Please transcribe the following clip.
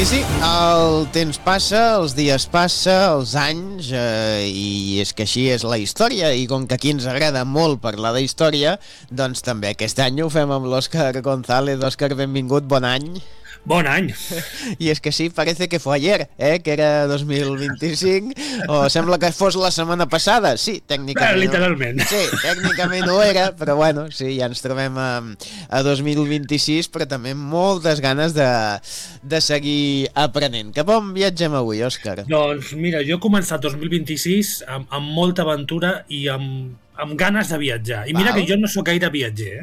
I sí, el temps passa, els dies passa, els anys, i és que així és la història, i com que aquí ens agrada molt parlar de història, doncs també aquest any ho fem amb l'Òscar González. Òscar, benvingut, bon any. Bon any. Y es que sí, parece que fue ayer, que era 2025, o sembla que fos la setmana passada. Sí, tècnicament. Literalment. Sí, tècnicament ho era, però bueno, sí, ja ens trobem a 2026, però també amb moltes ganes de seguir aprenent. Cap on viatgem avui, Òscar? Doncs mira, jo he començat 2026 amb molta aventura i amb ganes de viatjar. I mira Val. que jo no sóc gaire viatger,